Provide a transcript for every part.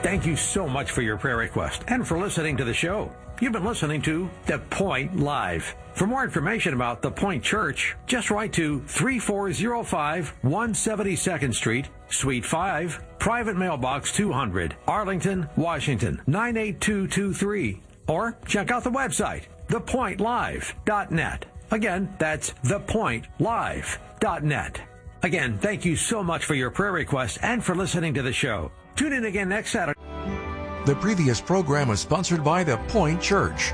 Thank you so much for your prayer request and for listening to the show. You've been listening to The Point Live. For more information about The Point Church, just write to 3405 172nd Street, Suite 5, Private Mailbox 200, Arlington, Washington, 98223. Or check out the website, thepointlive.net. Again, that's thepointlive.net. Again, thank you so much for your prayer requests and for listening to the show. Tune in again next Saturday. The previous program was sponsored by The Point Church.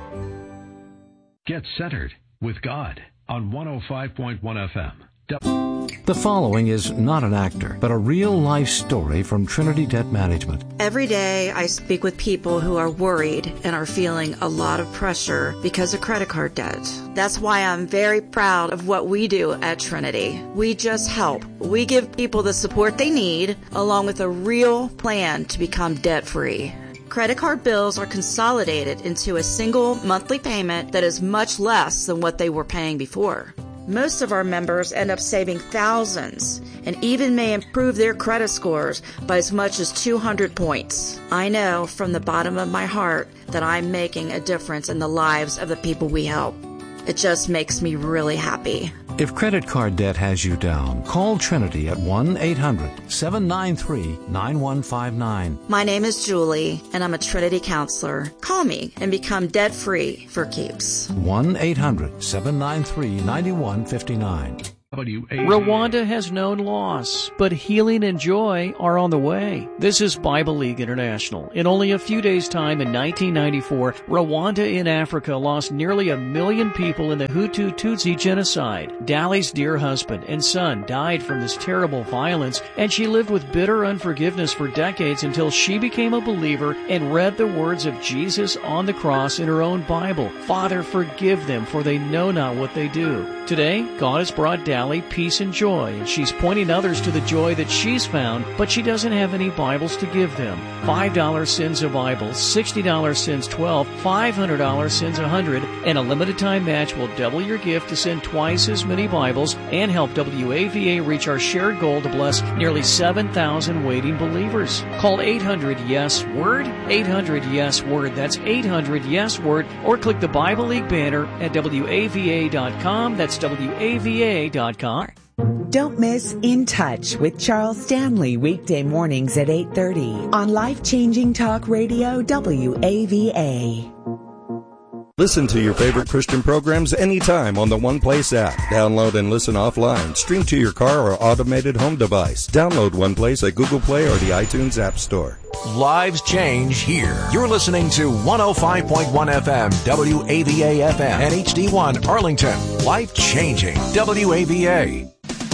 Get centered with God on 105.1 FM. The following is not an actor, but a real-life story from Trinity Debt Management. Every day I speak with people who are worried and are feeling a lot of pressure because of credit card debt. That's why I'm very proud of what we do at Trinity. We just help. We give people the support they need, along with a real plan to become debt-free. Credit card bills are consolidated into a single monthly payment that is much less than what they were paying before. Most of our members end up saving thousands and even may improve their credit scores by as much as 200 points. I know from the bottom of my heart that I'm making a difference in the lives of the people we help. It just makes me really happy. If credit card debt has you down, call Trinity at 1-800-793-9159. My name is Julie, and I'm a Trinity counselor. Call me and become debt-free for keeps. 1-800-793-9159. Rwanda has known loss, but healing and joy are on the way. This is Bible League International. In only a few days' time in 1994, Rwanda in Africa lost nearly 1 million people in the Hutu-Tutsi genocide. Dali's dear husband and son died from this terrible violence, and she lived with bitter unforgiveness for decades until she became a believer and read the words of Jesus on the cross in her own Bible. Father, forgive them, for they know not what they do. Today, God has brought Dali peace and joy, and she's pointing others to the joy that she's found, but she doesn't have any Bibles to give them. $5 sends a Bible, $60 sends 12, $500 sends 100, and a limited time match will double your gift to send twice as many Bibles and help WAVA reach our shared goal to bless nearly 7,000 waiting believers. Call 800-YES-WORD, 800-YES-WORD, that's 800-YES-WORD, or click the Bible League banner at WAVA.com, that's WAVA.com. Don't miss In Touch with Charles Stanley weekday mornings at 8:30 on Life-Changing Talk Radio WAVA. Listen to your favorite Christian programs anytime on the One Place app. Download and listen offline. Stream to your car or automated home device. Download One Place at Google Play or the iTunes App Store. Lives change here. You're listening to 105.1 FM, WAVA FM, and HD1 Arlington. Life changing WAVA.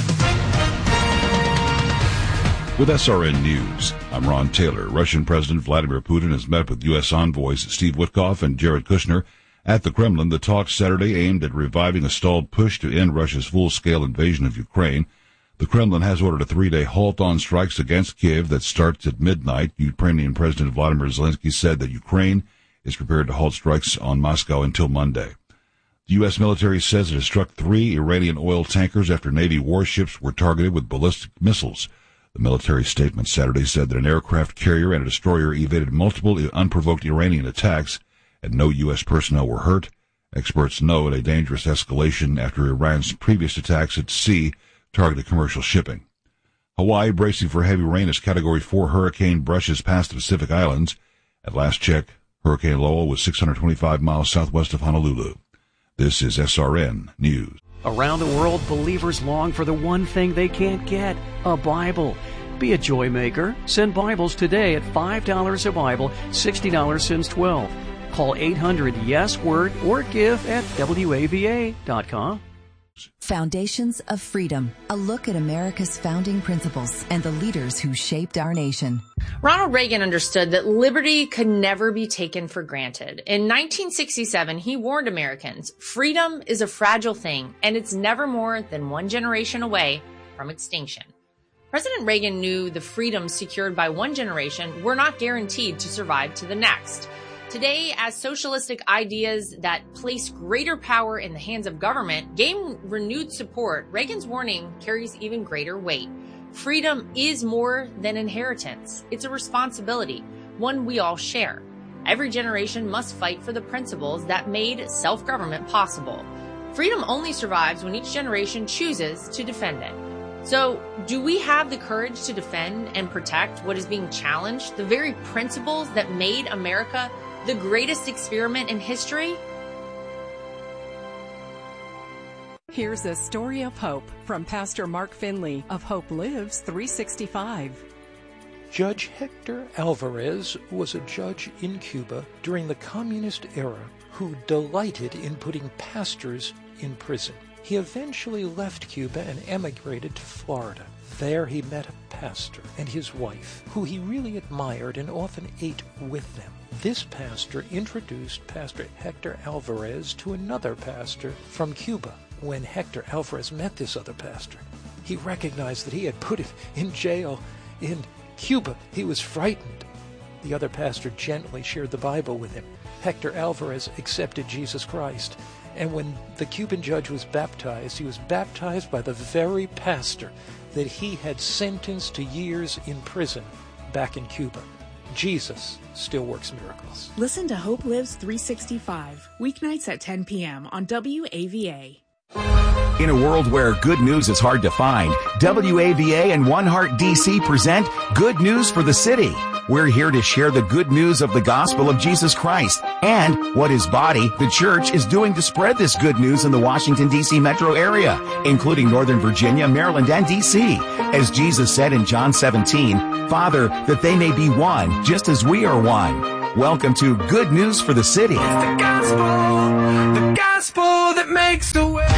With SRN News, I'm Ron Taylor. Russian President Vladimir Putin has met with U.S. envoys Steve Witkoff and Jared Kushner at the Kremlin. The talks Saturday aimed at reviving a stalled push to end Russia's full-scale invasion of Ukraine. The Kremlin has ordered a 3-day halt on strikes against Kiev that starts at midnight. Ukrainian President Volodymyr Zelensky said that Ukraine is prepared to halt strikes on Moscow until Monday. The U.S. military says it has struck 3 Iranian oil tankers after Navy warships were targeted with ballistic missiles. The military statement Saturday said that an aircraft carrier and a destroyer evaded multiple unprovoked Iranian attacks and no U.S. personnel were hurt. Experts note a dangerous escalation after Iran's previous attacks at sea targeted commercial shipping. Hawaii bracing for heavy rain as Category 4 hurricane brushes past the Pacific Islands. At last check, Hurricane Lowell was 625 miles southwest of Honolulu. This is SRN News. Around the world, believers long for the one thing they can't get, a Bible. Be a joy maker. Send Bibles today at $5 a Bible, $60 sends 12. Call 800-YES-WORD or give at WAVA.com. Foundations of Freedom, a look at America's founding principles and the leaders who shaped our nation. Ronald Reagan understood that liberty could never be taken for granted. In 1967, he warned Americans, freedom is a fragile thing, and it's never more than one generation away from extinction. President Reagan knew the freedoms secured by one generation were not guaranteed to survive to the next. Today, as socialistic ideas that place greater power in the hands of government gain renewed support, Reagan's warning carries even greater weight. freedom is more than inheritance. It's a responsibility, one we all share. Every generation must fight for the principles that made self-government possible. Freedom only survives when each generation chooses to defend it. So, do we have the courage to defend and protect what is being challenged, the very principles that made America the greatest experiment in history? Here's a story of hope from Pastor Mark Finley of Hope Lives 365. Judge Hector Alvarez was a judge in Cuba during the communist era who delighted in putting pastors in prison. He eventually left Cuba and emigrated to Florida. There he met a pastor and his wife, who he really admired and often ate with them. This pastor introduced Pastor Hector Alvarez to another pastor from Cuba. When Hector Alvarez met this other pastor, he recognized that he had put him in jail in Cuba. He was frightened. The other pastor gently shared the Bible with him. Hector Alvarez accepted Jesus Christ. And when the Cuban judge was baptized, he was baptized by the very pastor that he had sentenced to years in prison back in Cuba. Jesus still works miracles. Listen to Hope Lives 365, weeknights at 10 p.m. on WAVA. In a world where good news is hard to find, WAVA and One Heart DC present Good News for the City. We're here to share the good news of the gospel of Jesus Christ and what His body, the church, is doing to spread this good news in the Washington, D.C. metro area, including Northern Virginia, Maryland, and D.C. As Jesus said in John 17, Father, that they may be one, just as we are one. Welcome to Good News for the City. It's the gospel that makes a way.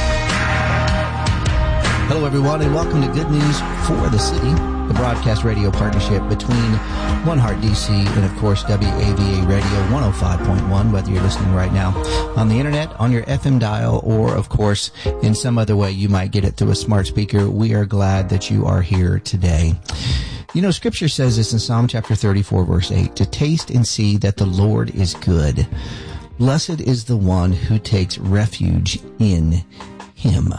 Hello, everyone, and welcome to Good News for the City, the broadcast radio partnership between One Heart DC and, of course, WAVA Radio 105.1, whether you're listening right now on the internet, on your FM dial, or, of course, in some other way you might get it through a smart speaker. We are glad that you are here today. You know, Scripture says this in Psalm chapter 34, verse 8, to taste and see that the Lord is good. Blessed is the one who takes refuge in Him.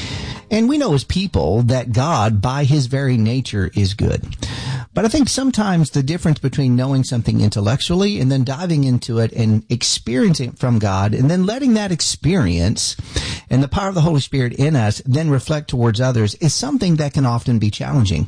And we know as people that God, by His very nature, is good. But I think sometimes the difference between knowing something intellectually and then diving into it and experiencing it from God and then letting that experience and the power of the Holy Spirit in us then reflect towards others is something that can often be challenging.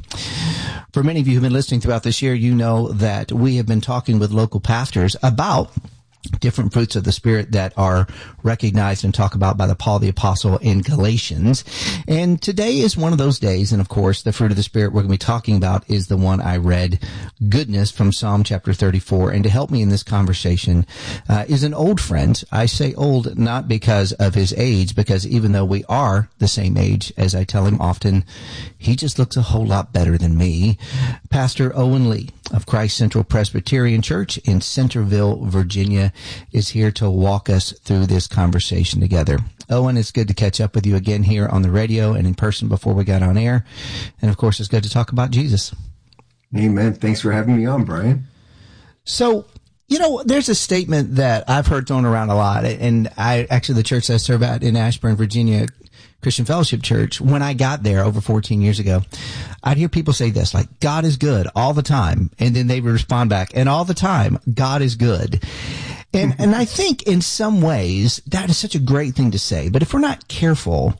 For many of you who've been listening throughout this year, you know that we have been talking with local pastors about different fruits of the Spirit that are recognized and talked about by the Paul the Apostle in Galatians. And today is one of those days. And of course, the fruit of the Spirit we're going to be talking about is the one I read, goodness, from Psalm chapter 34. And to help me in this conversation is an old friend. I say old not because of his age, because even though we are the same age, as I tell him often, he just looks a whole lot better than me. Pastor Owen Lee of Christ Central Presbyterian Church in Centerville, Virginia, is here to walk us through this conversation together. Owen, it's good to catch up with you again here on the radio and in person before we got on air. And of course, it's good to talk about Jesus. Amen. Thanks for having me on, Brian. So, you know, there's a statement that I've heard thrown around a lot, and the church I serve at in Ashburn, Virginia, Christian Fellowship Church, when I got there over 14 years ago, I'd hear people say this, like, God is good all the time. And then they would respond back, and all the time, God is good. And I think in some ways that is such a great thing to say. But if we're not careful,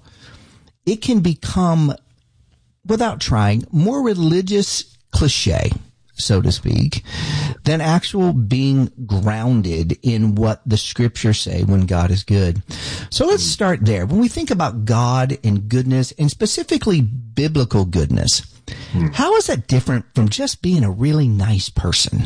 it can become, without trying, more religious cliche, so to speak, than actual being grounded in what the Scriptures say when God is good. So let's start there. When we think about God and goodness, and specifically biblical goodness, how is that different from just being a really nice person?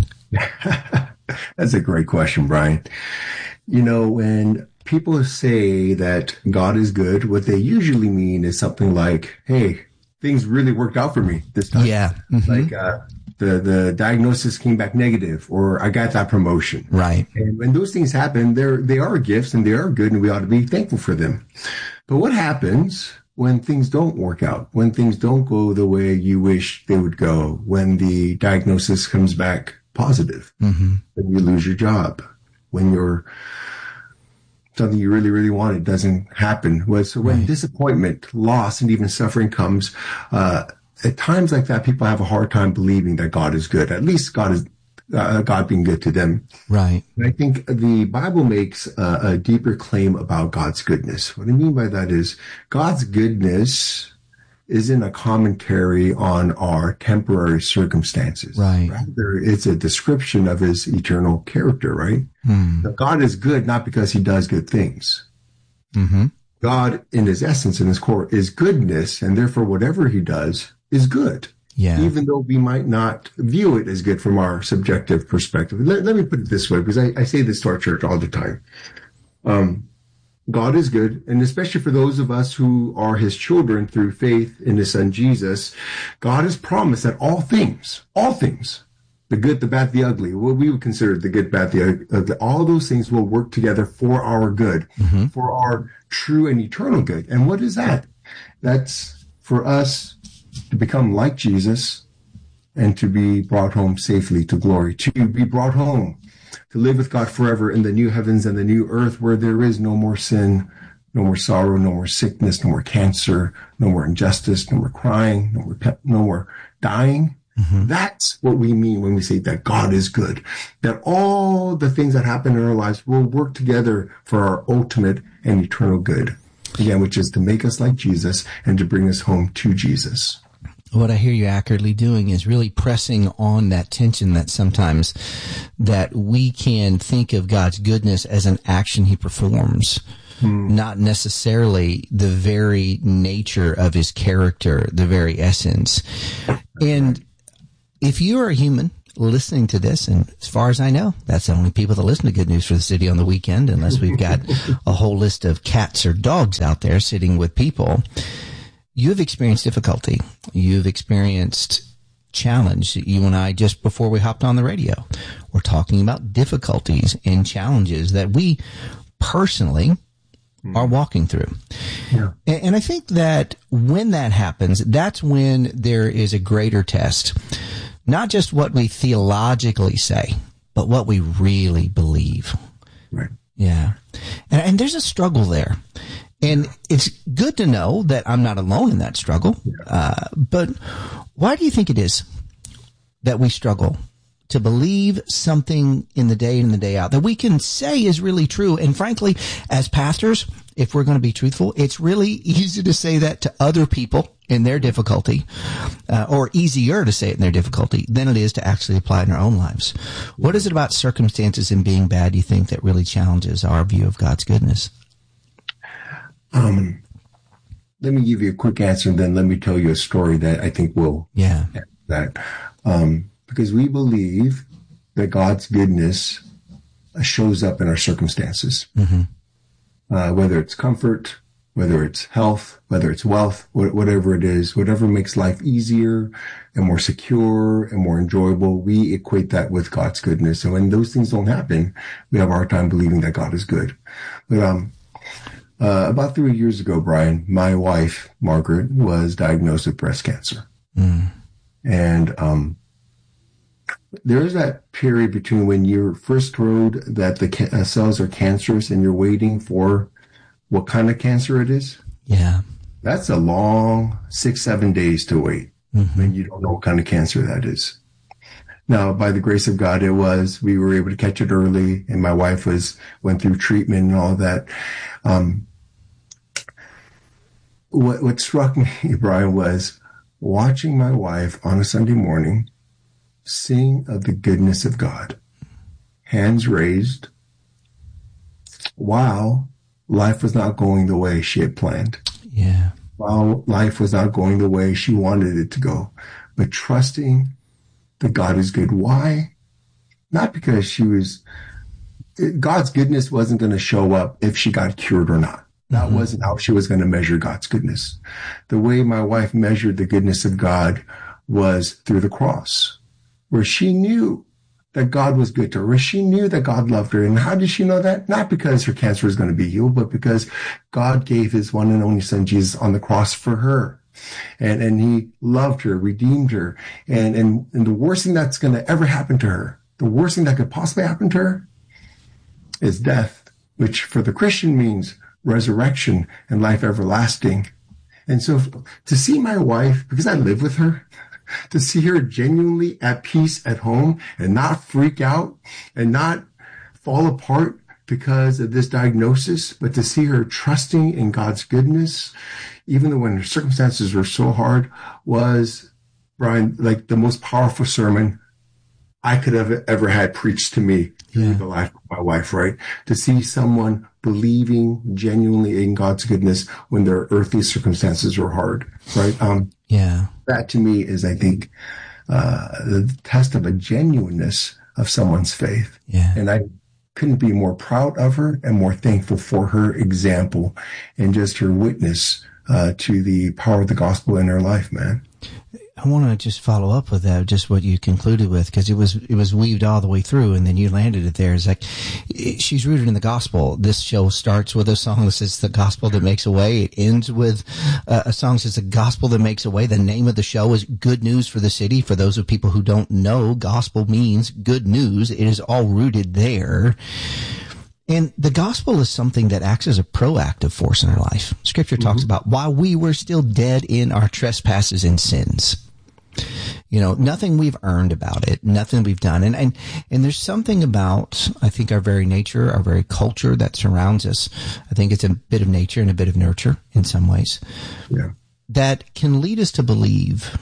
That's a great question, Brian. You know, when people say that God is good, what they usually mean is something like, hey, things really worked out for me this time. Yeah. Mm-hmm. Like, the diagnosis came back negative, or I got that promotion. Right. And when those things happen, they are gifts and they are good, and we ought to be thankful for them. But what happens when things don't work out, when things don't go the way you wish they would go, when the diagnosis comes back positive, when you lose your job, when something you really, really wanted doesn't happen? So when disappointment, loss, and even suffering comes, at times like that, people have a hard time believing that God is good. At least God is God being good to them. Right. And I think the Bible makes a deeper claim about God's goodness. What I mean by that is God's goodness isn't a commentary on our temporary circumstances. Right. Rather, it's a description of his eternal character, right? God is good not because he does good things. Mm-hmm. God, in his essence, in his core, is goodness, and therefore whatever he does is good. Yeah. Even though we might not view it as good from our subjective perspective. Let me put it this way, because I say this to our church all the time. God is good, and especially for those of us who are his children through faith in his son Jesus, God has promised that all things, the good, the bad, the ugly, what we would consider the good, bad, the ugly, all those things will work together for our good, for our true and eternal good. And what is that? That's for us to become like Jesus and to be brought home safely to glory, to be brought home, to live with God forever in the new heavens and the new earth where there is no more sin, no more sorrow, no more sickness, no more cancer, no more injustice, no more crying, no more dying. That's what we mean when we say that God is good, that all the things that happen in our lives will work together for our ultimate and eternal good, again, which is to make us like Jesus and to bring us home to Jesus. What I hear you accurately doing is really pressing on that tension that sometimes that we can think of God's goodness as an action he performs, not necessarily the very nature of his character, the very essence. And if you are a human listening to this, and as far as I know, that's the only people that listen to Good News for the City on the weekend, unless we've got a whole list of cats or dogs out there sitting with people, you've experienced difficulty. You've experienced challenge. You and I, just before we hopped on the radio, were talking about difficulties and challenges that we personally are walking through. Yeah. And I think that when that happens, that's when there is a greater test. Not just what we theologically say, but what we really believe. Right. Yeah. And there's a struggle there. And it's good to know that I'm not alone in that struggle. But why do you think it is that we struggle to believe something in the day in and the day out that we can say is really true? And frankly, as pastors, if we're going to be truthful, it's really easy to say that to other people in their difficulty, or easier to say it in their difficulty than it is to actually apply it in our own lives. What is it about circumstances and being bad you think that really challenges our view of God's goodness? Let me give you a quick answer, and then let me tell you a story that I think will answer that. Because we believe that God's goodness shows up in our circumstances, whether it's comfort, whether it's health, whether it's wealth, whatever it is, whatever makes life easier and more secure and more enjoyable, we equate that with God's goodness. And when those things don't happen, we have a hard time believing that God is good. But about 3 years ago, Brian, my wife, Margaret, was diagnosed with breast cancer. And there's that period between when you're first told that the cells are cancerous and you're waiting for what kind of cancer it is. Yeah. That's a long 6-7 days to wait when you don't know what kind of cancer that is. Now, by the grace of God, we were able to catch it early, and my wife went through treatment and all of that. What struck me, Brian, was watching my wife on a Sunday morning sing of the goodness of God, hands raised, while life was not going the way she had planned. Yeah. While life was not going the way she wanted it to go, but trusting that God is good. Why? Not because God's goodness wasn't going to show up if she got cured or not. That wasn't how she was going to measure God's goodness. The way my wife measured the goodness of God was through the cross, where she knew that God was good to her, where she knew that God loved her. And how did she know that? Not because her cancer was going to be healed, but because God gave his one and only son, Jesus, on the cross for her. And he loved her, redeemed her. And the worst thing that's going to ever happen to her, the worst thing that could possibly happen to her is death, which for the Christian means resurrection and life everlasting. And so to see my wife, because I live with her, to see her genuinely at peace at home and not freak out and not fall apart because of this diagnosis, but to see her trusting in God's goodness, even though when her circumstances were so hard, was, Brian, like the most powerful sermon I could have ever had preached to me through the life of my wife, right? To see someone believing genuinely in God's goodness when their earthly circumstances were hard, right? That to me is, I think, the test of a genuineness of someone's faith. And I couldn't be more proud of her and more thankful for her example and just her witness to the power of the gospel in her life, man. I want to just follow up with that, just what you concluded with, because it was weaved all the way through, and then you landed it there. It's like, she's rooted in the gospel. This show starts with a song that says the gospel that makes a way. It ends with a song that says the gospel that makes a way. The name of the show is Good News for the City. For those of people who don't know, gospel means good news. It is all rooted there. And the gospel is something that acts as a proactive force in our life. Scripture talks about while we were still dead in our trespasses and sins. You know, nothing we've earned about it, nothing we've done. And there's something about, I think, our very nature, our very culture that surrounds us. I think it's a bit of nature and a bit of nurture in some ways. That can lead us to believe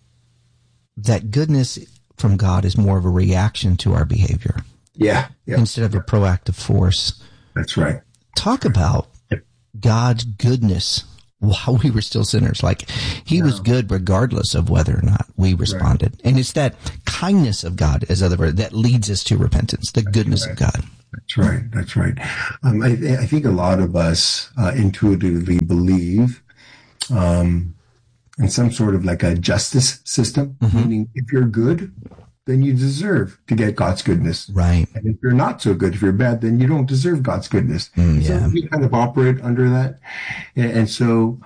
that goodness from God is more of a reaction to our behavior. Instead of a proactive force. That's right. Talk about God's goodness while we were still sinners. Like, he was good regardless of whether or not we responded. Right. And it's that kindness of God, as other words, that leads us to repentance, the goodness of God. That's right. That's right. I think a lot of us intuitively believe in some sort of like a justice system, meaning if you're good, then you deserve to get God's goodness. Right. And if you're not so good, if you're bad, then you don't deserve God's goodness. So we kind of operate under that. And so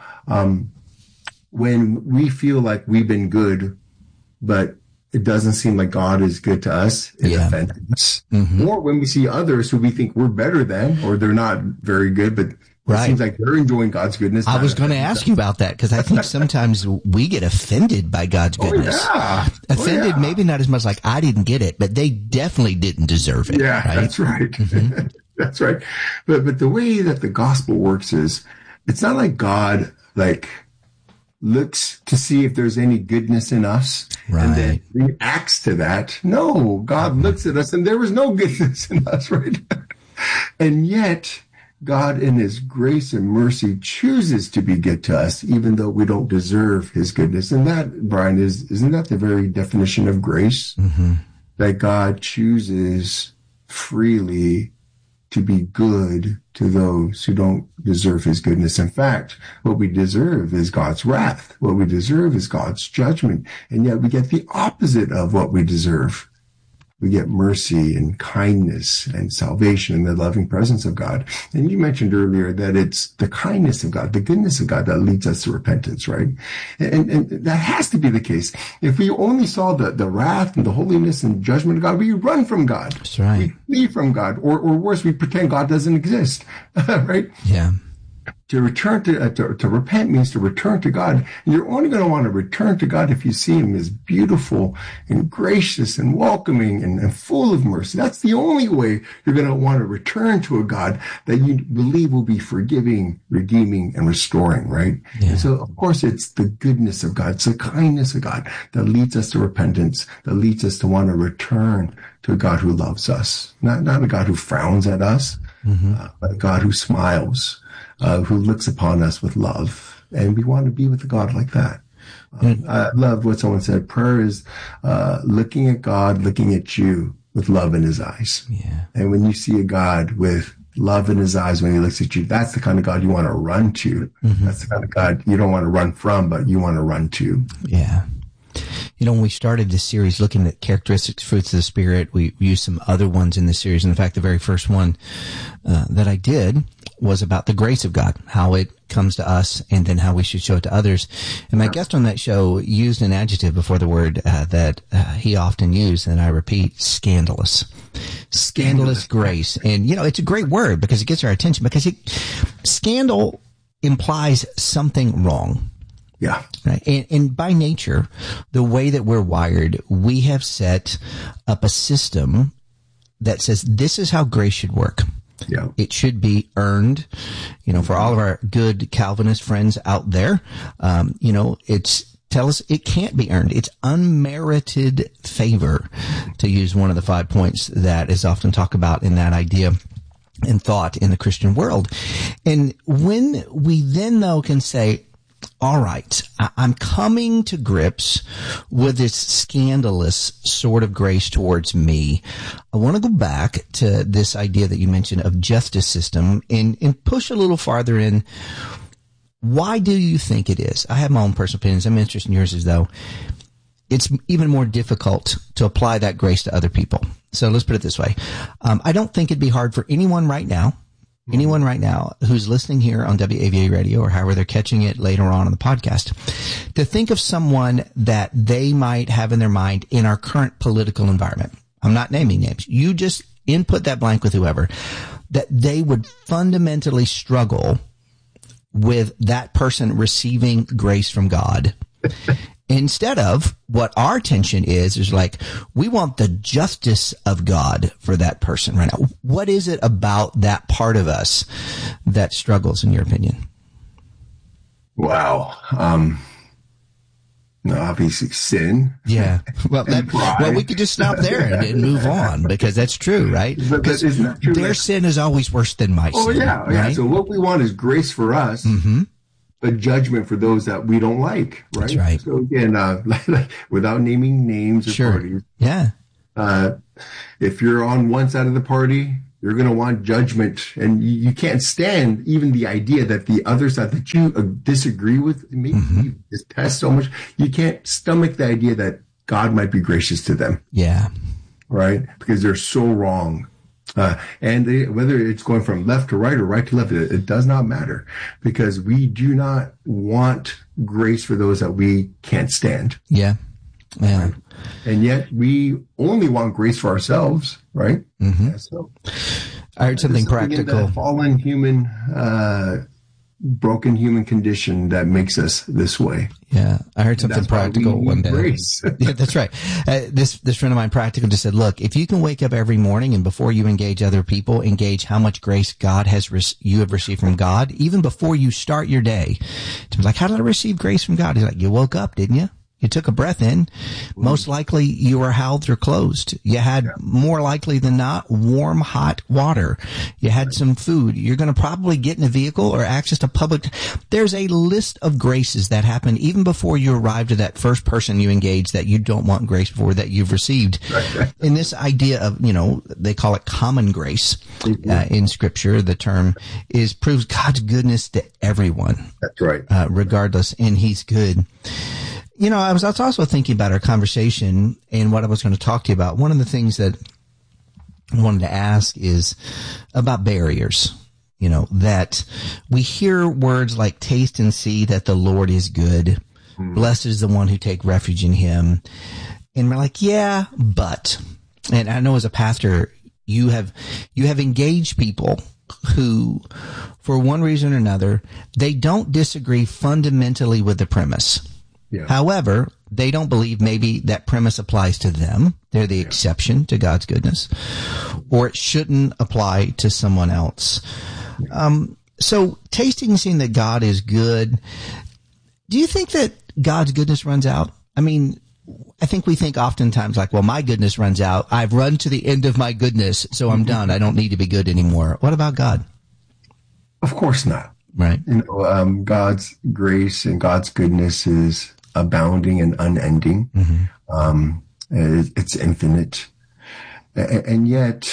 when we feel like we've been good, but it doesn't seem like God is good to us, it offends us. Or when we see others who we think we're better than, or they're not very good, but it seems like they're enjoying God's goodness. I was going to ask you about that, because I think sometimes we get offended by God's goodness. Offended, maybe not as much like I didn't get it, but they definitely didn't deserve it. That's right. That's right. But the way that the gospel works is, it's not like God looks to see if there's any goodness in us and then reacts to that. No, God looks at us and there was no goodness in us, right? And yet, God in his grace and mercy chooses to be good to us, even though we don't deserve his goodness. And that, Brian, isn't that the very definition of grace? That God chooses freely to be good to those who don't deserve his goodness. In fact, what we deserve is God's wrath. What we deserve is God's judgment. And yet we get the opposite of what we deserve. We get mercy and kindness and salvation and the loving presence of God. And you mentioned earlier that it's the kindness of God, the goodness of God that leads us to repentance, right? And that has to be the case. If we only saw the wrath and the holiness and judgment of God, we run from God. That's right. We flee from God. Or worse, we pretend God doesn't exist, right? Yeah. To return to repent means to return to God. And you're only going to want to return to God if you see him as beautiful and gracious and welcoming and full of mercy. That's the only way you're going to want to return to a God that you believe will be forgiving, redeeming, and restoring, right? And so, of course, it's the goodness of God. It's the kindness of God that leads us to repentance, that leads us to want to return to a God who loves us. Not a God who frowns at us, but a God who smiles, who looks upon us with love. And we want to be with a God like that. I love what someone said. Prayer is looking at God, looking at you with love in his eyes. And when you see a God with love in his eyes when he looks at you, that's the kind of God you want to run to. That's the kind of God you don't want to run from, but you want to run to. You know, when we started this series looking at characteristics, fruits of the Spirit, we used some other ones in the series. And in fact, the very first one that I did was about the grace of God, how it comes to us, and then how we should show it to others. And my guest on that show used an adjective before the word that he often used, and I repeat, scandalous. Scandalous grace. And, you know, it's a great word because it gets our attention, because scandal implies something wrong. Yeah. Right. And by nature, the way that we're wired, we have set up a system that says this is how grace should work. Yeah. It should be earned, for all of our good Calvinist friends out there. Tell us it can't be earned. It's unmerited favor, to use one of the 5 points that is often talked about in that idea and thought in the Christian world. And when we then, though, can say, all right, I'm coming to grips with this scandalous sort of grace towards me, I want to go back to this idea that you mentioned of justice system and push a little farther in. Why do you think it is? I have my own personal opinions. I'm interested in yours, as though it's even more difficult to apply that grace to other people. So let's put it this way. I don't think it'd be hard for anyone right now who's listening here on WAVA radio or however they're catching it later on the podcast, to think of someone that they might have in their mind in our current political environment. I'm not naming names. You just input that blank with whoever, that they would fundamentally struggle with that person receiving grace from God. Instead of what our tension is like, we want the justice of God for that person right now. What is it about that part of us that struggles, in your opinion? Wow. Obviously sin. Yeah. Well, we could just stop there and move on, because that's true, right? Because isn't that true? Their sin is always worse than my sin. Oh, yeah. Right? So what we want is grace for us, but judgment for those that we don't like, right? That's right. So again, without naming names or parties. Yeah. If you're on one side of the party, you're going to want judgment, and you can't stand even the idea that the other side that you disagree with, maybe you detest so much, you can't stomach the idea that God might be gracious to them. Yeah. Right? Because they're so wrong. And whether it's going from left to right or right to left, it does not matter, because we do not want grace for those that we can't stand. Yeah. Yeah. Right? And yet we only want grace for ourselves, right? Mm-hmm. Yeah, so I heard something practical. The fallen human, broken human condition that makes us this way. Yeah, I heard something practical one day. Grace. Yeah, that's right. This friend of mine, practical, just said, look, if you can wake up every morning and before you engage other people, engage how much grace you have received from God, even before you start your day. It's like, how did I receive grace from God? He's like, you woke up, didn't you? You took a breath in. Most likely you were housed or closed. You had, more likely than not, warm, hot water. You had some food. You're going to probably get in a vehicle or access to public. There's a list of graces that happen even before you arrive to that first person you engage that you don't want grace for, that you've received. Right. And this idea of, they call it common grace in Scripture. The term proves God's goodness to everyone. That's right. Regardless, and He's good. I was also thinking about our conversation and what I was going to talk to you about. One of the things that I wanted to ask is about barriers. That we hear words like taste and see that the Lord is good. Blessed is the one who take refuge in Him. And we're like, yeah, but, and I know as a pastor, you have engaged people who, for one reason or another, they don't disagree fundamentally with the premise. Yeah. However, they don't believe maybe that premise applies to them. They're the exception to God's goodness, or it shouldn't apply to someone else. So tasting and seeing that God is good, do you think that God's goodness runs out? I mean, I think we think oftentimes like, well, my goodness runs out. I've run to the end of my goodness, so I'm done. I don't need to be good anymore. What about God? Of course not. Right. God's grace and God's goodness is abounding and unending. It's infinite. And yet,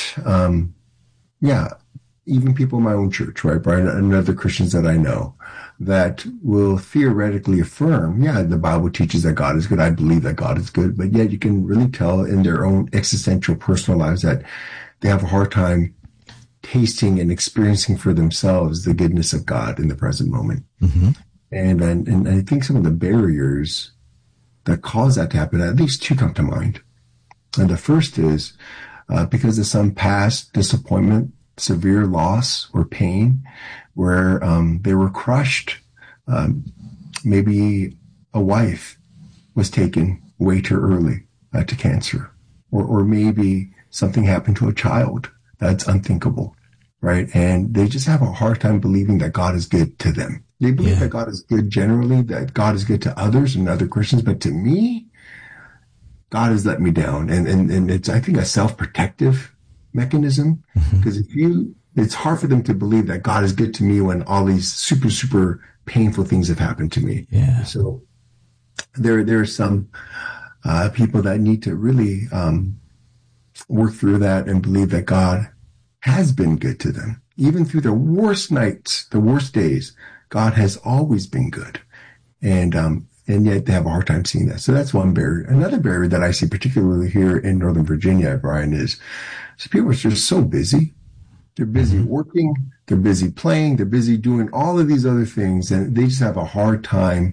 even people in my own church, right, Brian, and other Christians that I know that will theoretically affirm, the Bible teaches that God is good. I believe that God is good, but yet you can really tell in their own existential personal lives that they have a hard time tasting and experiencing for themselves the goodness of God in the present moment. And I think some of the barriers that cause that to happen, at least two come to mind. And the first is because of some past disappointment, severe loss or pain, where they were crushed maybe a wife was taken way too early to cancer, or maybe something happened to a child that's unthinkable, right? And they just have a hard time believing that God is good to them. They believe that God is good generally, that God is good to others and other Christians, but to me, God has let me down. And it's, I think, a self-protective mechanism, because it's hard for them to believe that God is good to me when all these super, super painful things have happened to me. Yeah. So there are some people that need to really work through that and believe that God has been good to them. Even through their worst nights, the worst days, God has always been good. And yet they have a hard time seeing that. So that's one barrier. Another barrier that I see, particularly here in Northern Virginia, Brian, is people are just so busy. They're busy working, they're busy playing, they're busy doing all of these other things, and they just have a hard time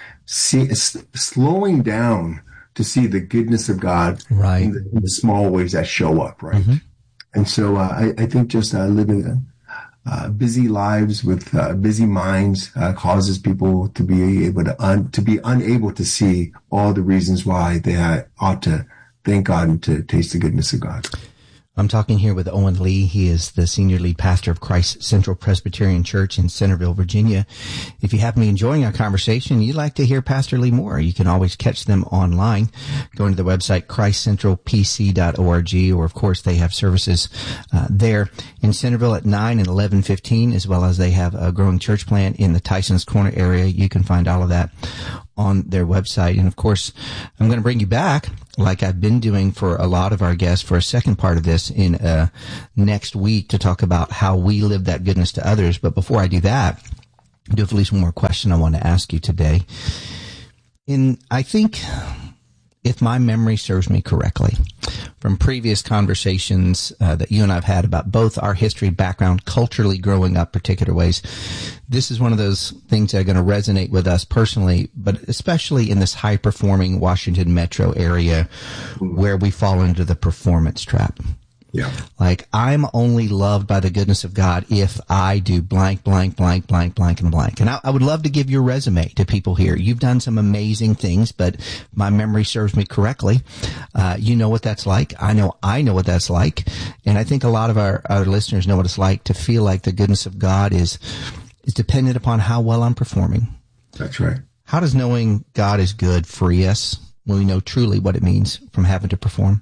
slowing down to see the goodness of God in the small ways that show up, right? And so I think just living busy lives with busy minds causes people to be able to be unable to see all the reasons why they ought to thank God and to taste the goodness of God. I'm talking here with Owen Lee. He is the senior lead pastor of Christ Central Presbyterian Church in Centerville, Virginia. If you happen to be enjoying our conversation, you'd like to hear Pastor Lee more, you can always catch them online. Going to the website christcentralpc.org, or of course they have services there in Centerville at 9 and 11:15, as well as they have a growing church plant in the Tyson's Corner area. You can find all of that on their website. And of course, I'm going to bring you back, like I've been doing for a lot of our guests, for a second part of this in next week to talk about how we live that goodness to others. But before I do that, I do have at least one more question I want to ask you today. I think, if my memory serves me correctly, from previous conversations that you and I have had about both our history, background, culturally growing up particular ways, this is one of those things that are going to resonate with us personally, but especially in this high-performing Washington metro area where we fall into the performance trap. Yeah. Like, I'm only loved by the goodness of God if I do blank, blank, blank, blank, blank, and blank. And I would love to give your resume to people here. You've done some amazing things, but my memory serves me correctly. You know what that's like. I know what that's like. And I think a lot of our listeners know what it's like to feel like the goodness of God is dependent upon how well I'm performing. That's right. How does knowing God is good free us when we know truly what it means from having to perform?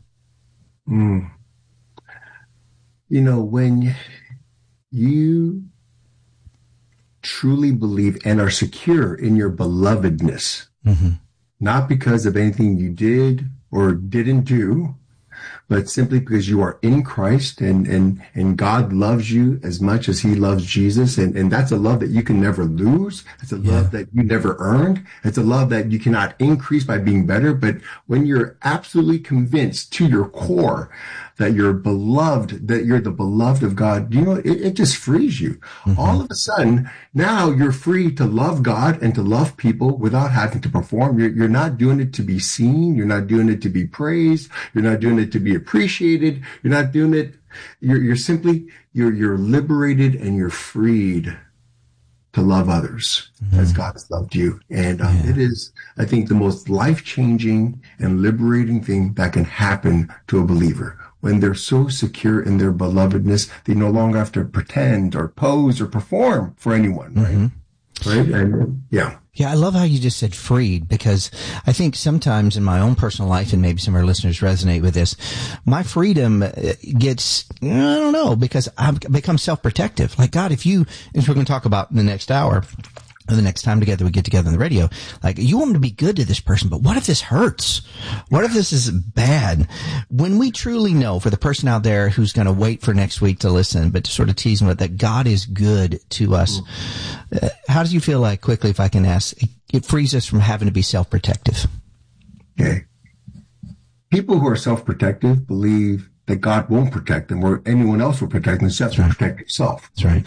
You know, when you truly believe and are secure in your belovedness, not because of anything you did or didn't do, but simply because you are in Christ and God loves you as much as he loves Jesus. And that's a love that you can never lose. It's a love that you never earned. It's a love that you cannot increase by being better. But when you're absolutely convinced to your core that you're beloved, that you're the beloved of God, you know, it just frees you. All of a sudden, now you're free to love God and to love people without having to perform. You're not doing it to be seen. You're not doing it to be praised. You're not doing it to be appreciated. You're not doing it. You're simply, you're liberated and you're freed to love others as God has loved you. And it is, I think, the most life-changing and liberating thing that can happen to a believer. When they're so secure in their belovedness, they no longer have to pretend or pose or perform for anyone, right? Right? And, yeah. Yeah, I love how you just said freed, because I think sometimes in my own personal life, and maybe some of our listeners resonate with this, my freedom gets, I don't know, because I've become self-protective. Like, God, as we're going to talk about in the next hour, or the next time we get together on the radio, like, you want me to be good to this person, but what if this hurts? What if this is bad? When we truly know, for the person out there who's going to wait for next week to listen, but to sort of tease them with that God is good to us, how do you feel like, quickly, if I can ask, it frees us from having to be self-protective? Okay. People who are self-protective believe that God won't protect them or anyone else will protect themselves to protect themselves. That's right.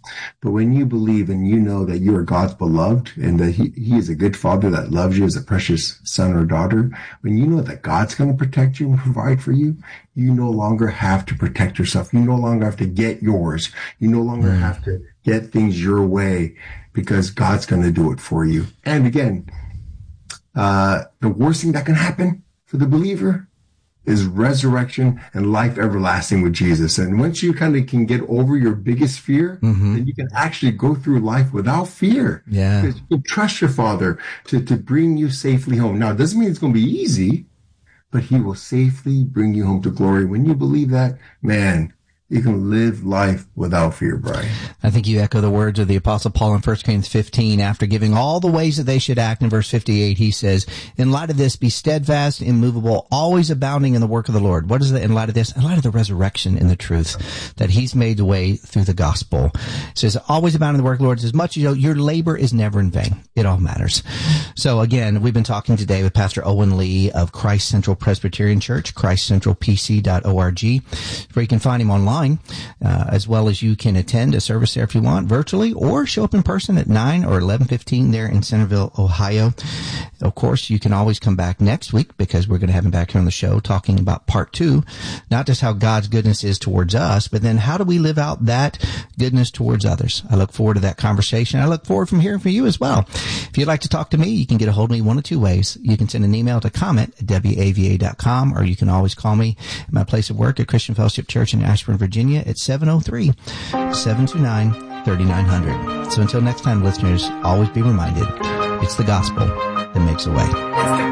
But when you believe and you know that you are God's beloved and that he is a good father that loves you as a precious son or daughter, when you know that God's going to protect you and provide for you, you no longer have to protect yourself. You no longer have to get yours. You no longer have to get things your way because God's going to do it for you. And again, the worst thing that can happen for the believer is resurrection and life everlasting with Jesus. And once you kind of can get over your biggest fear, then you can actually go through life without fear. Yeah. Because you can trust your Father to bring you safely home. Now, it doesn't mean it's going to be easy, but he will safely bring you home to glory. When you believe that, man, you can live life without fear, Brian. I think you echo the words of the Apostle Paul in 1 Corinthians 15. After giving all the ways that they should act in verse 58, he says, in light of this, be steadfast, immovable, always abounding in the work of the Lord. What is it in light of this? In light of the resurrection and the truth that he's made the way through the gospel. It says, always abounding in the work of the Lord. As much as you know, your labor is never in vain. It all matters. So again, we've been talking today with Pastor Owen Lee of Christ Central Presbyterian Church, christcentralpc.org, where you can find him online. As well as you can attend a service there if you want, virtually, or show up in person at 9 or 11:15 there in Centerville, Ohio. Of course, you can always come back next week because we're going to have him back here on the show talking about part 2, not just how God's goodness is towards us, but then how do we live out that goodness towards others. I look forward to that conversation. I look forward from hearing from you as well. If you'd like to talk to me, you can get a hold of me one of two ways. You can send an email to comment@wava.com, or you can always call me at my place of work at Christian Fellowship Church in Ashburn, Virginia at 703-729-3900. So until next time, listeners, always be reminded, it's the gospel that makes a way. It's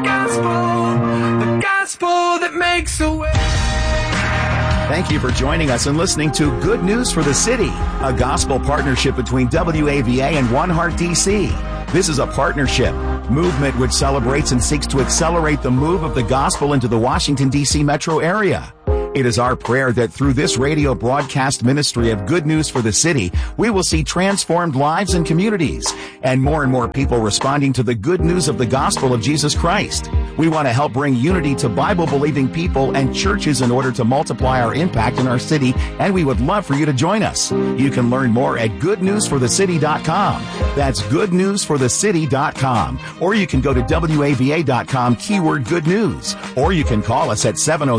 the gospel that makes a way. Thank you for joining us and listening to Good News for the City, a gospel partnership between WAVA and One Heart DC. This is a partnership movement which celebrates and seeks to accelerate the move of the gospel into the Washington, D.C. metro area. It is our prayer that through this radio broadcast ministry of Good News for the City, we will see transformed lives and communities, and more people responding to the good news of the gospel of Jesus Christ. We want to help bring unity to Bible-believing people and churches in order to multiply our impact in our city, and we would love for you to join us. You can learn more at goodnewsforthecity.com. That's goodnewsforthecity.com. Or you can go to WAVA.com, keyword good news. Or you can call us at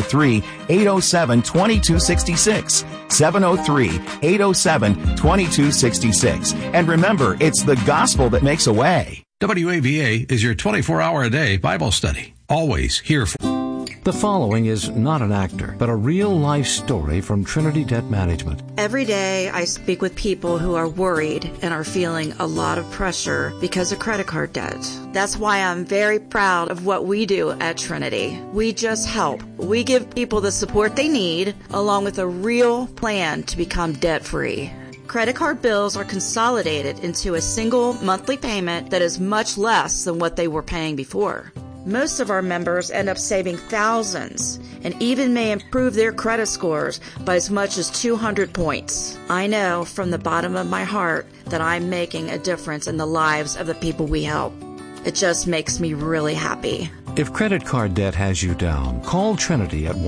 703-807-2266. 703-807-2266. And remember, it's the gospel that makes a way. WAVA is your 24-hour-a-day Bible study. Always here for... The following is not an actor, but a real-life story from Trinity Debt Management. Every day I speak with people who are worried and are feeling a lot of pressure because of credit card debt. That's why I'm very proud of what we do at Trinity. We just help. We give people the support they need, along with a real plan to become debt-free. Credit card bills are consolidated into a single monthly payment that is much less than what they were paying before. Most of our members end up saving thousands and even may improve their credit scores by as much as 200 points. I know from the bottom of my heart that I'm making a difference in the lives of the people we help. It just makes me really happy. If credit card debt has you down, call Trinity at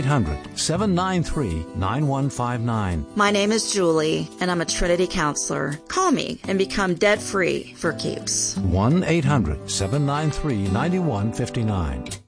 1-800-793-9159. My name is Julie, and I'm a Trinity counselor. Call me and become debt-free for keeps. 1-800-793-9159.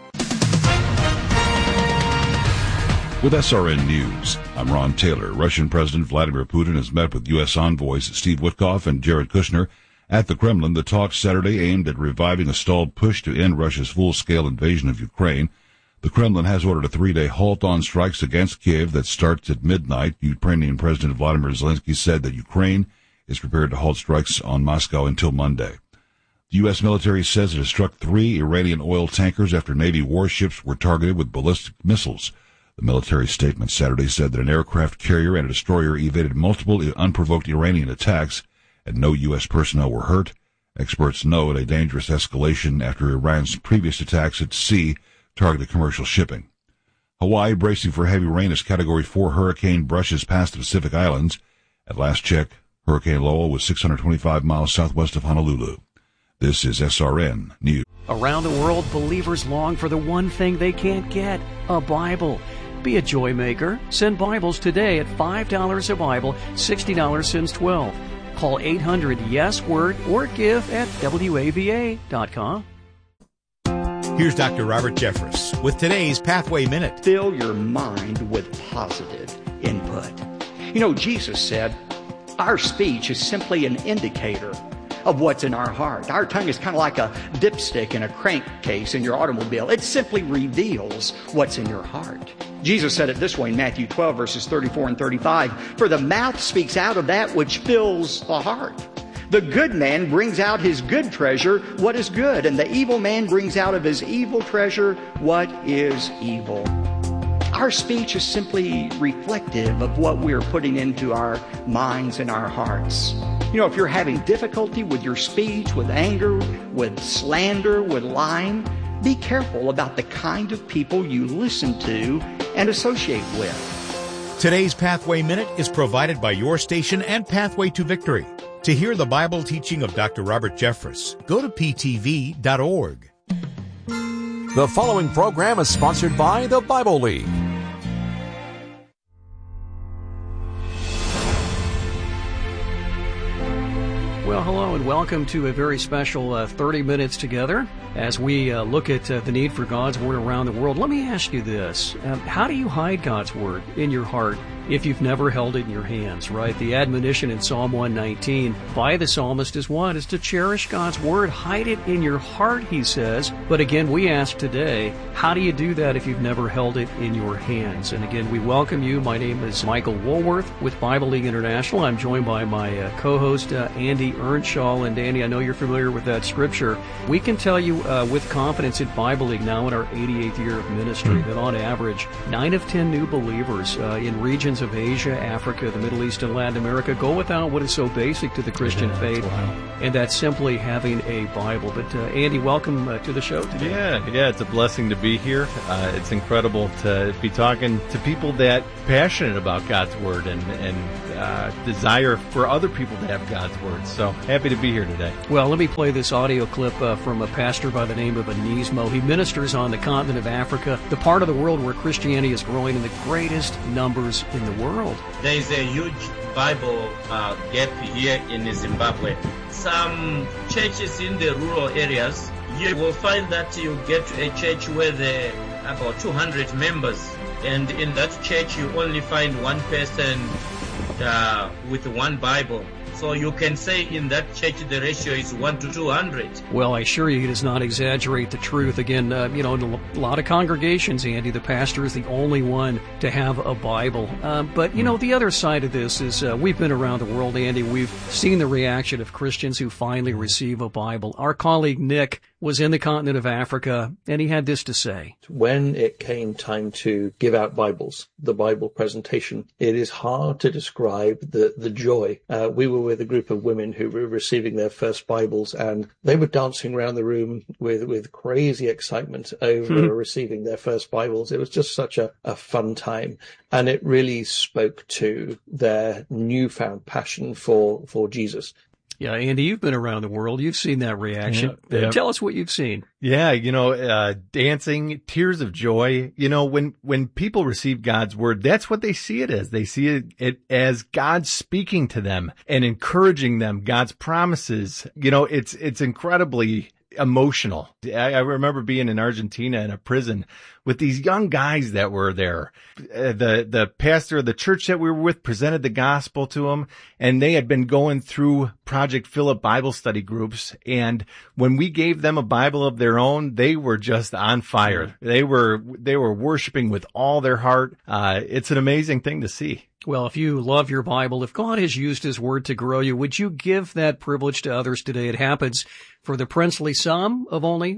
With SRN News, I'm Ron Taylor. Russian President Vladimir Putin has met with U.S. envoys Steve Witkoff and Jared Kushner at the Kremlin. The talks Saturday aimed at reviving a stalled push to end Russia's full-scale invasion of Ukraine. The Kremlin has ordered a 3-day halt on strikes against Kiev that starts at midnight. Ukrainian President Vladimir Zelensky said that Ukraine is prepared to halt strikes on Moscow until Monday. The U.S. military says it has struck 3 Iranian oil tankers after Navy warships were targeted with ballistic missiles. The military statement Saturday said that an aircraft carrier and a destroyer evaded multiple unprovoked Iranian attacks, and no U.S. personnel were hurt. Experts note a dangerous escalation after Iran's previous attacks at sea targeted commercial shipping. Hawaii bracing for heavy rain as Category 4 hurricane brushes past the Pacific Islands. At last check, Hurricane Lowell was 625 miles southwest of Honolulu. This is SRN News. Around the world, believers long for the one thing they can't get, a Bible. Be a joy maker. Send Bibles today at $5 a Bible, $60 sends 12. Call 800-YES-WORD or give at WAVA.com. Here's Dr. Robert Jeffress with today's Pathway Minute. Fill your mind with positive input. You know, Jesus said, our speech is simply an indicator of what's in our heart. Our tongue is kind of like a dipstick in a crankcase in your automobile. It simply reveals what's in your heart. Jesus said it this way in Matthew 12, verses 34 and 35, for the mouth speaks out of that which fills the heart. The good man brings out his good treasure, what is good, and the evil man brings out of his evil treasure, what is evil. Our speech is simply reflective of what we're putting into our minds and our hearts. You know, if you're having difficulty with your speech, with anger, with slander, with lying, be careful about the kind of people you listen to and associate with. Today's Pathway Minute is provided by your station and Pathway to Victory. To hear the Bible teaching of Dr. Robert Jeffress, go to ptv.org. The following program is sponsored by the Bible League. Well, hello and welcome to a very special 30 Minutes Together as we look at the need for God's Word around the world. Let me ask you this. How do you hide God's Word in your heart if you've never held it in your hands, right? The admonition in Psalm 119 by the psalmist is what? Is to cherish God's Word. Hide it in your heart, he says. But again, we ask today, how do you do that if you've never held it in your hands? And again, we welcome you. My name is Michael Woolworth with Bible League International. I'm joined by my co-host, Andy Earnshaw. And Andy, I know you're familiar with that scripture. We can tell you with confidence at Bible League now in our 88th year of ministry that on average, 9 of 10 new believers in regions of Asia, Africa, the Middle East, and Latin America go without what is so basic to the Christian faith, and that's simply having a Bible. But Andy, welcome to the show today. Yeah, it's a blessing to be here. It's incredible to be talking to people that are passionate about God's Word and desire for other people to have God's Word. So happy to be here today. Well, let me play this audio clip from a pastor by the name of Anismo. He ministers on the continent of Africa, the part of the world where Christianity is growing in the greatest numbers in the world. There is a huge Bible gap here in Zimbabwe. Some churches in the rural areas, you will find that you get to a church where there are about 200 members, and in that church you only find one person with one Bible. So you can say in that church the ratio is 1 to 200. Well, I assure you he does not exaggerate the truth. Again, in a lot of congregations, Andy, the pastor is the only one to have a Bible. But, the other side of this is we've been around the world, Andy. We've seen the reaction of Christians who finally receive a Bible. Our colleague Nick was in the continent of Africa, and he had this to say. When it came time to give out Bibles, the Bible presentation, it is hard to describe the joy. We were with a group of women who were receiving their first Bibles, and they were dancing around the room with crazy excitement over receiving their first Bibles. It was just such a fun time, and it really spoke to their newfound passion for Jesus. Yeah, Andy, you've been around the world. You've seen that reaction. Yeah. Tell us what you've seen. Yeah, dancing, tears of joy. When people receive God's Word, that's what they see it as. They see it as God speaking to them and encouraging them, God's promises. It's incredibly emotional. I remember being in Argentina in a prison with these young guys that were there. The pastor of the church that we were with presented the gospel to them, and they had been going through Project Philip Bible study groups. And when we gave them a Bible of their own, they were just on fire. They were worshiping with all their heart. It's an amazing thing to see. Well, if you love your Bible, if God has used His Word to grow you, would you give that privilege to others today? It happens for the princely sum of only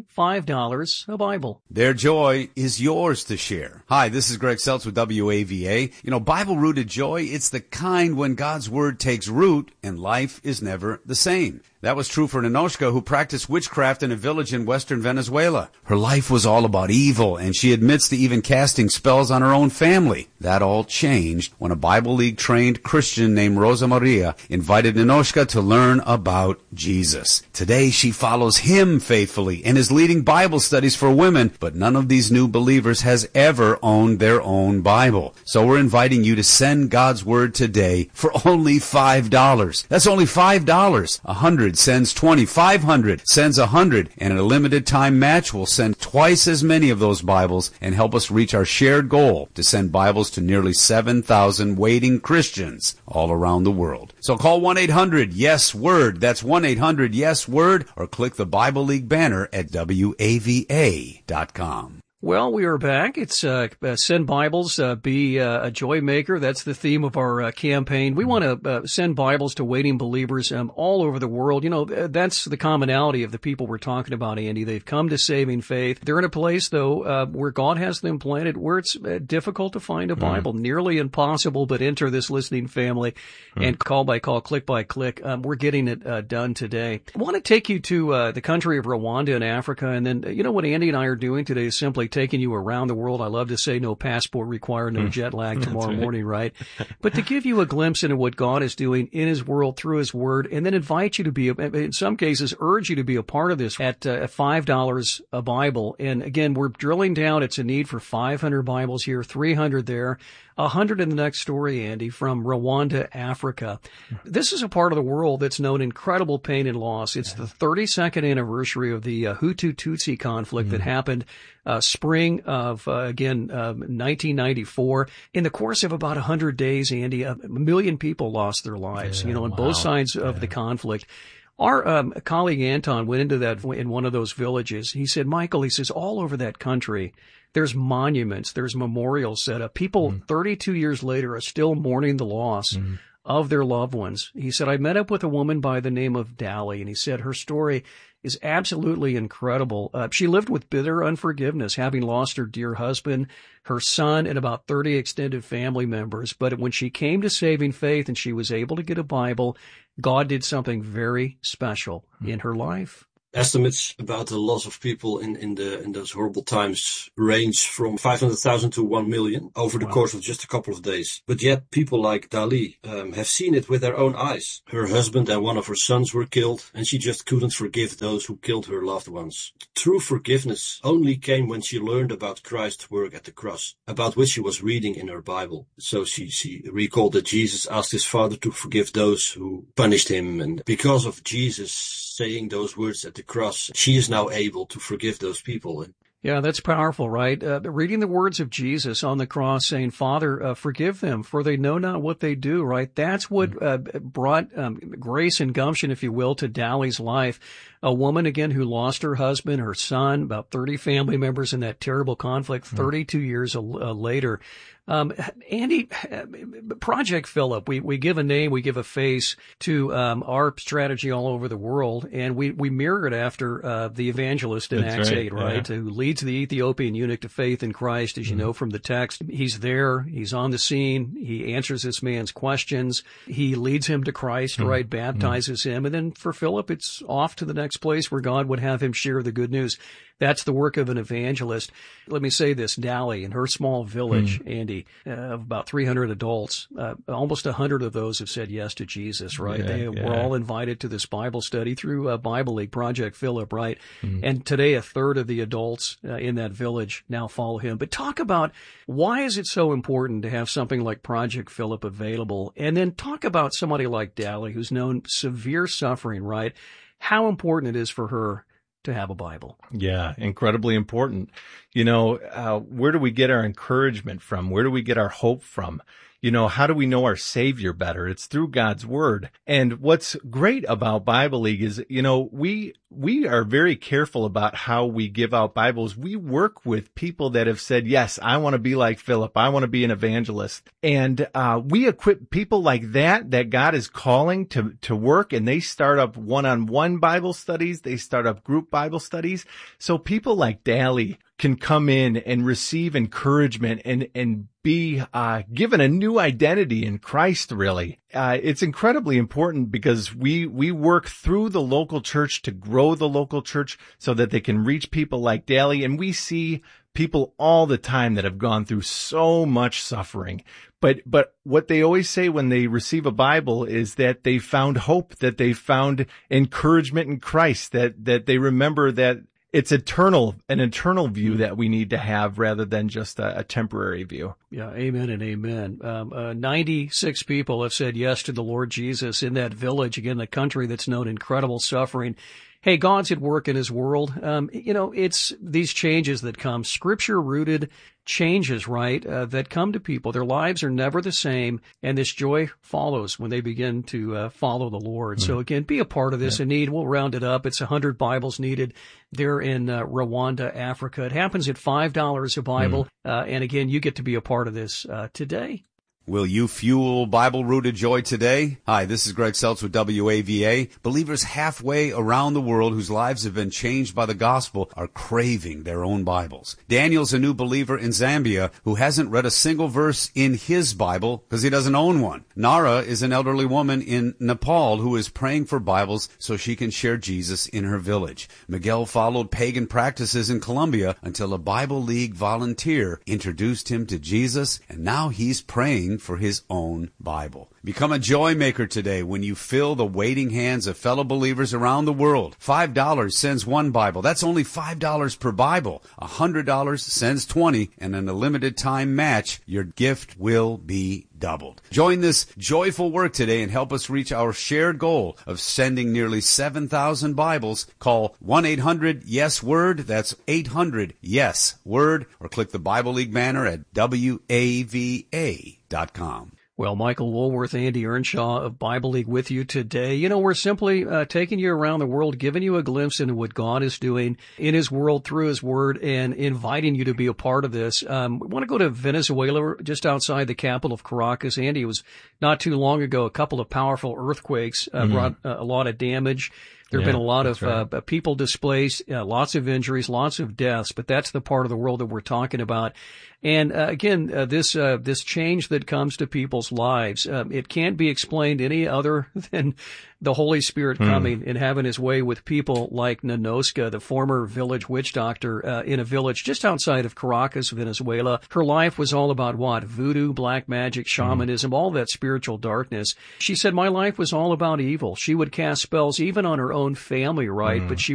$5 a Bible. Their joy is yours to share. Hi, this is Greg Seltz with WAVA. Bible-rooted joy, it's the kind when God's Word takes root and life is never the same. That was true for Ninoshka, who practiced witchcraft in a village in western Venezuela. Her life was all about evil, and she admits to even casting spells on her own family. That all changed when a Bible League-trained Christian named Rosa Maria invited Ninoshka to learn about Jesus. Today, she follows him faithfully and is leading Bible studies for women, but none of these new believers has ever owned their own Bible. So we're inviting you to send God's Word today for only $5. That's only $5. 100 sends 20, 500 sends 100, and in a limited time match, we'll send twice as many of those Bibles and help us reach our shared goal to send Bibles to nearly 7,000 waiting Christians all around the world. So call 1-800-YES-WORD. That's 1-800-YES-WORD, or click the Bible League banner at WAVA.com. Well, we are back. It's Send Bibles, Be a Joy Maker. That's the theme of our campaign. We want to send Bibles to waiting believers all over the world. You know, that's the commonality of the people we're talking about, Andy. They've come to saving faith. They're in a place, though, where God has them planted, where it's difficult to find a Bible, nearly impossible, but enter this listening family and call by call, click by click. We're getting it done today. I want to take you to the country of Rwanda in Africa, and then, you know, what Andy and I are doing today is simply taking you around the world. I love to say no passport required, no jet lag tomorrow morning, right? But to give you a glimpse into what God is doing in His world through His Word, and then invite you to be, in some cases, urge you to be a part of this at $5 a Bible. And again, we're drilling down. It's a need for 500 Bibles here, 300 there, 100 in the next story, Andy, from Rwanda, Africa. This is a part of the world that's known incredible pain and loss. It's the 32nd anniversary of the Hutu-Tutsi conflict that happened spring of, 1994. In the course of about 100 days, Andy, 1 million people lost their lives, on both sides of the conflict. Our colleague Anton went into that in one of those villages. He said, Michael, he says, all over that country, there's monuments, there's memorials set up. People 32 years later are still mourning the loss of their loved ones. He said, I met up with a woman by the name of Dali, and he said her story is absolutely incredible. She lived with bitter unforgiveness, having lost her dear husband, her son, and about 30 extended family members. But when she came to saving faith and she was able to get a Bible, God did something very special in her life. Estimates about the loss of people in those horrible times range from 500,000 to 1 million over the course of just a couple of days. But yet people like Dali have seen it with their own eyes. Her husband and one of her sons were killed, and she just couldn't forgive those who killed her loved ones. True forgiveness only came when she learned about Christ's work at the cross, about which she was reading in her Bible. So she recalled that Jesus asked his Father to forgive those who punished him, and because of Jesus saying those words at the cross, she is now able to forgive those people. Yeah, that's powerful, right? Reading the words of Jesus on the cross saying, Father, forgive them, for they know not what they do, right? That's what brought grace and gumption, if you will, to Dali's life. A woman, again, who lost her husband, her son, about 30 family members in that terrible conflict 32 years later. Andy, Project Philip, we give a name, we give a face to our strategy all over the world, and we mirror it after the evangelist in Acts 8, right? Who leads the Ethiopian eunuch to faith in Christ, as you know from the text. He's there, he's on the scene, he answers this man's questions, he leads him to Christ, right? Baptizes him, and then for Philip, it's off to the next place where God would have him share the good news. That's the work of an evangelist. Let me say this, Dali, in her small village, Andy, of about 300 adults, almost 100 of those have said yes to Jesus, right? They were all invited to this Bible study through Bible League, Project Philip, right? And today, a third of the adults in that village now follow him. But talk about why is it so important to have something like Project Philip available? And then talk about somebody like Dali, who's known severe suffering, right? How important it is for her to have a Bible. Yeah, incredibly important. Where do we get our encouragement from? Where do we get our hope from? How do we know our Savior better? It's through God's Word. And what's great about Bible League is, we are very careful about how we give out Bibles. We work with people that have said, yes, I want to be like Philip. I want to be an evangelist. And we equip people like that God is calling to work, and they start up one-on-one Bible studies. They start up group Bible studies. So people like Dali can come in and receive encouragement and be given a new identity in Christ, really. It's incredibly important because we work through the local church to grow the local church so that they can reach people like Dali, and we see people all the time that have gone through so much suffering. But what they always say when they receive a Bible is that they found hope, that they found encouragement in Christ, that they remember that it's an eternal view that we need to have rather than just a temporary view. Yeah, amen and amen. 96 people have said yes to the Lord Jesus in that village, again, the country that's known incredible suffering. Hey, God's at work in his world. It's these changes that come, scripture-rooted changes, right, that come to people. Their lives are never the same, and this joy follows when they begin to follow the Lord. So again, be a part of this in need. We'll round it up. It's 100 Bibles needed there in Rwanda, Africa. It happens at $5 a Bible. And again, you get to be a part of this today. Will you fuel Bible-rooted joy today? Hi, this is Greg Seltz with WAVA. Believers halfway around the world whose lives have been changed by the gospel are craving their own Bibles. Daniel's a new believer in Zambia who hasn't read a single verse in his Bible because he doesn't own one. Nara is an elderly woman in Nepal who is praying for Bibles so she can share Jesus in her village. Miguel followed pagan practices in Colombia until a Bible League volunteer introduced him to Jesus, and now he's praying for his own Bible. Become a joy maker today when you fill the waiting hands of fellow believers around the world. $5 sends one Bible. That's only $5 per Bible. $100 sends 20, and in a limited time match, your gift will be doubled. Join this joyful work today and help us reach our shared goal of sending nearly 7,000 Bibles. Call 1-800-YES-WORD. That's 800-YES-WORD. Or click the Bible League banner at WAVA.com. Well, Michael Woolworth, Andy Earnshaw of Bible League with you today. We're simply taking you around the world, giving you a glimpse into what God is doing in his world through his word and inviting you to be a part of this. We want to go to Venezuela, just outside the capital of Caracas. Andy, it was not too long ago, a couple of powerful earthquakes brought a lot of damage. There have been a lot of people displaced, lots of injuries, lots of deaths, but that's the part of the world that we're talking about. And again, this change that comes to people's lives, it can't be explained any other than the Holy Spirit coming and having his way with people like Nanoska, the former village witch doctor in a village just outside of Caracas, Venezuela. Her life was all about what? Voodoo, black magic, shamanism, all that spiritual darkness. She said, my life was all about evil. She would cast spells even on her own family, right? But she